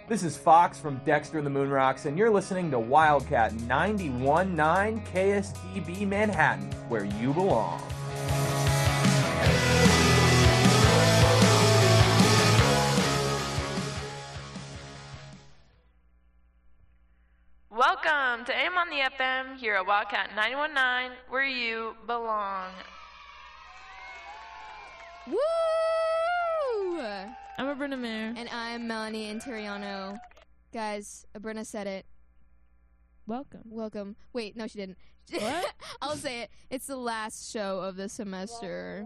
This is Fox from Dexter and the Moonrocks, and you're listening to Wildcat 91.9 KSDB Manhattan, where you belong. Welcome to AM on the FM here at Wildcat 91.9, where you belong. Woo! I'm Abrinna Mayer. And I'm Melanie Interiano. Guys, Abrinna said it. Welcome. Wait, no, she didn't. What? I'll say it. It's the last show of the semester.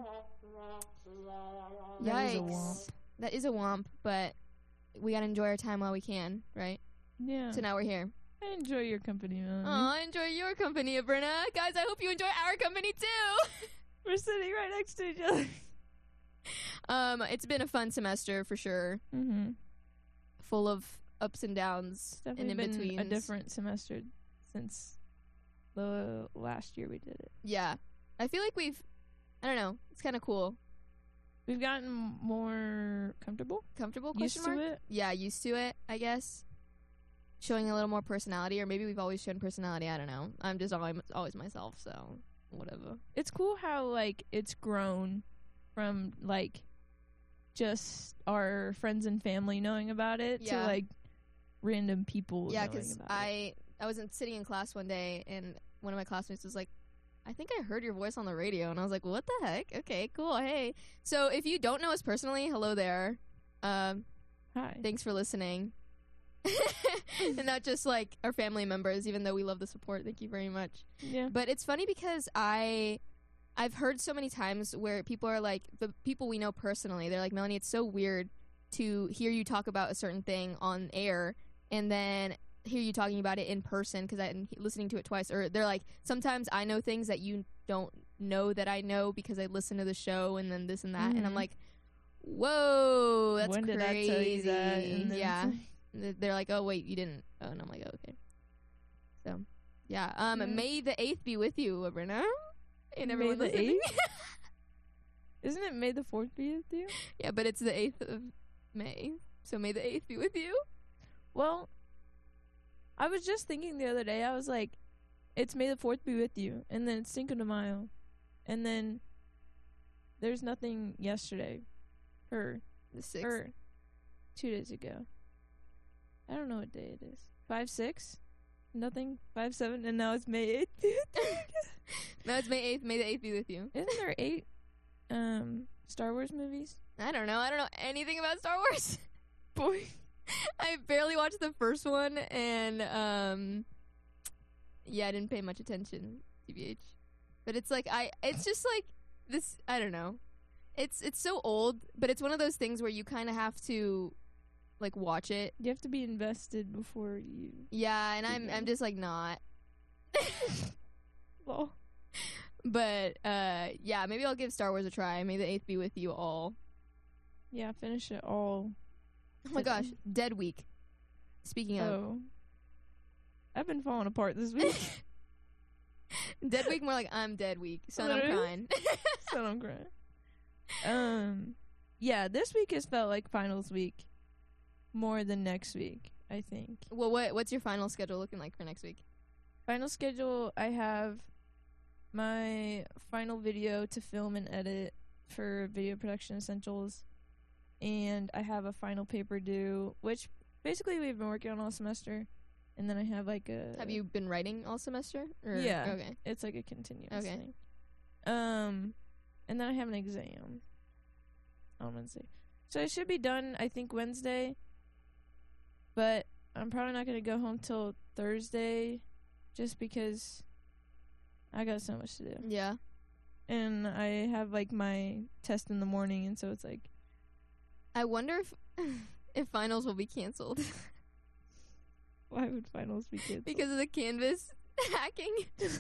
Yikes. That is a womp, but we gotta enjoy our time while we can, right? Yeah. So now we're here. I enjoy your company, Melanie. Oh, I enjoy your company, Abrinna. Guys, I hope you enjoy our company too. We're sitting right next to each other. It's been a fun semester for sure. Mm-hmm. Full of ups and downs and in Definitely between. been a different semester since the last year we did it. Yeah. I feel like I don't know, it's kind of cool. We've gotten more comfortable. Comfortable? Used to it. Yeah, used to it, I guess. Showing a little more personality, or maybe we've always shown personality, I don't know. I'm just always myself, so whatever. It's cool how, like, it's grown from, like, just our friends and family knowing about it to, like, random people knowing about it. I wasn't sitting in class one day, and one of my classmates was like, I think I heard your voice on the radio, and I was like, what the heck? Okay, cool, hey. So if you don't know us personally, hello there. Hi. Thanks for listening. And not just like our family members, even though we love the support. Thank you very much. Yeah. But it's funny because I've heard so many times where people are like, the people we know personally, they're like, Melanie, it's so weird to hear you talk about a certain thing on air and then hear you talking about it in person because I'm listening to it twice. Or they're like, sometimes I know things that you don't know that I know because I listen to the show and then this and that. Mm-hmm. And I'm like, whoa, that's when crazy. Did I tell you that? And yeah. They're like, oh, wait, you didn't. Oh, and I'm like, oh, okay. So, yeah. May the 8th be with you, Abrinna. And everyone May the listening. 8th? Isn't it May the 4th be with you? Yeah, but it's the 8th of May. So may the 8th be with you. Well, I was just thinking the other day, I was like, it's May the 4th be with you. And then it's Cinco de Mayo. And then there's nothing yesterday. The 6th. Or 2 days ago. I don't know what day it is. 5/6? Nothing. 5/7, and now it's May 8th. No, it's May 8th. May the 8th be with you. Isn't there 8 Star Wars movies? I don't know. I don't know anything about Star Wars. Boy. I barely watched the first one, and yeah, I didn't pay much attention, TBH. But it's like it's just like this. I don't know. It's so old, but it's one of those things where you kind of have to like watch it. You have to be invested before you. Yeah, and I'm just like not. Well. But yeah, maybe I'll give Star Wars a try. May the 8th be with you all. Yeah, finish it all. Oh my gosh, Dead Week. Speaking of, I've been falling apart this week. Dead Week, more like I'm Dead Week. Son, I'm crying. Son, I'm crying. Yeah, this week has felt like finals week more than next week, I think. Well, what's your final schedule looking like for next week? Final schedule, I have my final video to film and edit for Video Production Essentials, and I have a final paper due, which basically we've been working on all semester, and then I have like a... Have you been writing all semester? Or? Yeah. Okay. It's like a continuous okay. thing. And then I have an exam on Wednesday. So I should be done, I think, Wednesday, but I'm probably not going to go home till Thursday just because I got so much to do. Yeah. And I have, like, my test in the morning, and so it's like... I wonder if finals will be canceled. Why would finals be canceled? Because of the Canvas hacking.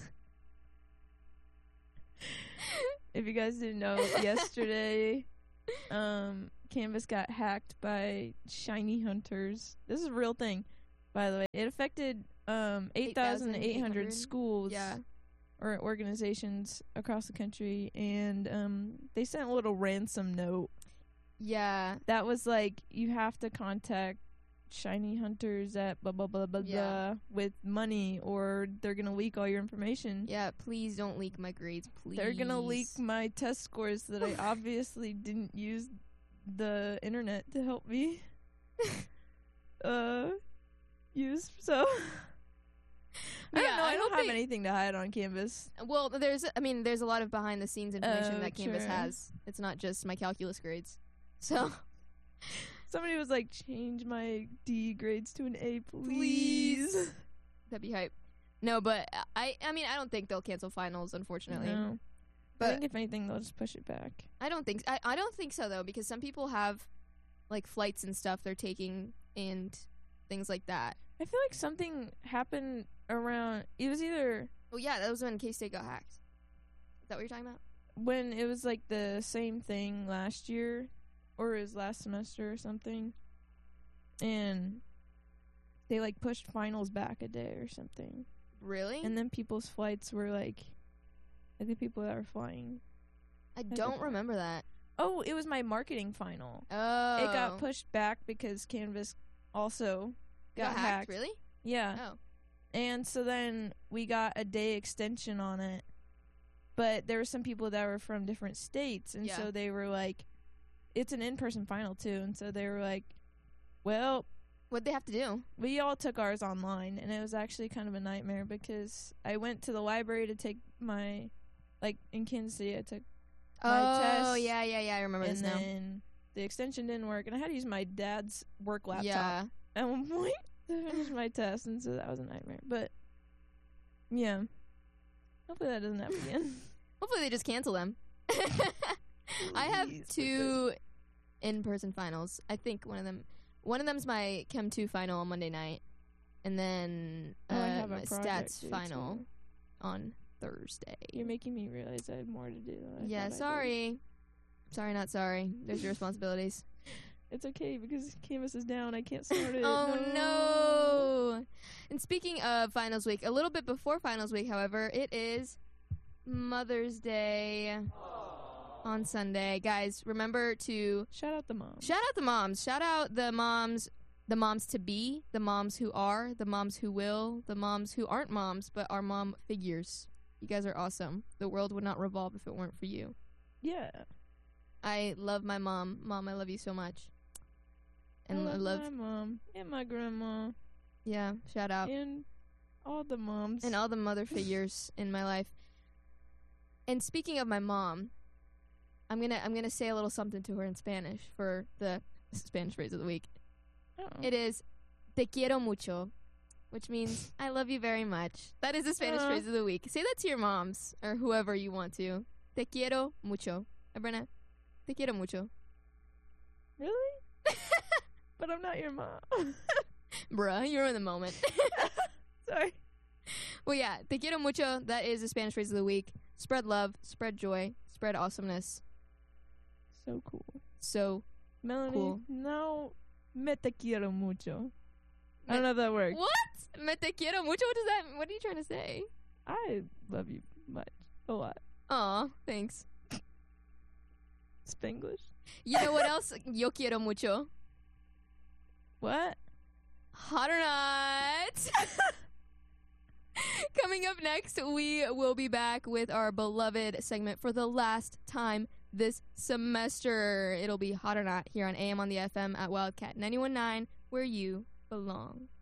If you guys didn't know, yesterday, Canvas got hacked by shiny hunters. This is a real thing, by the way. It affected 8,800 schools or organizations across the country, and they sent a little ransom note. Yeah. That was like, you have to contact shiny hunters at blah blah blah blah Yeah. blah with money, or they're gonna leak all your information. Yeah, please don't leak my grades, please. They're gonna leak my test scores that I obviously didn't use the internet to help me use. So I don't know. I don't have anything to hide on Canvas. Well, there's a lot of behind the scenes information Oh, that Canvas true. has. It's not just my calculus grades. So Somebody was like, change my D grades to an A, please. that'd be hype. No, but I mean, I don't think they'll cancel finals, unfortunately. No. But I think if anything, they'll just push it back. I don't think so though, because some people have like flights and stuff they're taking and things like that. I feel like something happened around. It was either Well, yeah, that was when K-State got hacked. Is that what you're talking about? when it was like the same thing last year, or it was last semester or something, and they like pushed finals back a day or something, Really? and then people's flights were like, I think people that were flying. I don't remember that. Oh, it was my marketing final. Oh, It got pushed back because Canvas also got hacked. Really? Yeah. Oh, And so then we got a day extension on it. But there were some people that were from different states, and Yeah. so they were like, it's an in-person final too, and so they were like, well, what'd they have to do? we all took ours online, and it was actually kind of a nightmare because I went to the library to take my, like in Kansas City, I took my test. Oh, yeah, I remember and this now. then the extension didn't work, and I had to use my dad's work laptop Yeah. at one point to finish my test, and so that was a nightmare. But yeah, hopefully that doesn't happen again. Hopefully they just cancel them. I have Please, 2 in-person finals. I think one of them's my Chem 2 final on Monday night, and then I have a my project stats due, final too. on Thursday. You're making me realize I have more to do. Than I Yeah, thought I did. sorry. Sorry, not sorry. There's your responsibilities. It's okay because Canvas is down. I can't start it. Oh no! And speaking of finals week, a little bit before finals week, however, it is Mother's Day on Sunday. Guys, remember to Shout out the mom. shout out the moms. Shout out the moms to be, the moms who are, the moms who will, the moms who aren't moms but are mom figures. You guys are awesome. The world would not revolve if it weren't for you. Yeah. I love my mom. Mom, I love you so much. And I love my mom and my grandma yeah, shout out. and all the moms. And all the mother figures in my life. And speaking of my mom, I'm gonna say a little something to her in Spanish for the Spanish phrase of the week. Oh. It is "Te quiero mucho," which means I love you very much. That is the Spanish phrase of the week. Say that to your moms or whoever you want to. Te quiero mucho. Brenna, te quiero mucho. Really? But I'm not your mom. Bruh, you're in the moment. Sorry. Well, yeah, te quiero mucho. That is the Spanish phrase of the week. Spread love, spread joy, spread awesomeness. So cool. So, Melanie, Cool. no me te quiero mucho. I don't know if that works. what? Me te quiero mucho? What does that? What are you trying to say? I love you much. A lot. Aw, thanks. Spanglish. You know what else? Yo quiero mucho. What? Hot or not? Coming up next, we will be back with our beloved segment for the last time this semester. It'll be Hot or Not here on AM on the FM at Wildcat 91.9, where you belong.